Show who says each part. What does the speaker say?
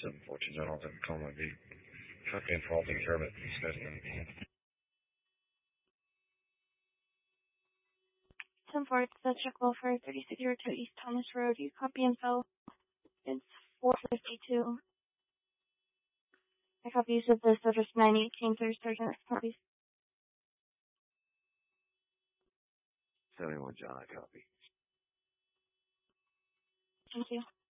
Speaker 1: 742 General, Tacoma, be copy and faulting care of it. Scheduling.
Speaker 2: 10-4, it's the check welfare 3602 East Thomas Road. You copy info. It's 452. I copy you said this address 918 3rd Sergeant. Copies.
Speaker 1: 71 John, I copy.
Speaker 2: Thank you.